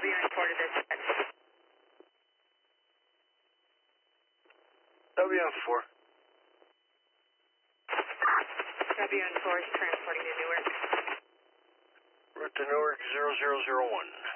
WN4 to dispatch. WN4. WN4 is transporting to Newark. Route to Newark 0001.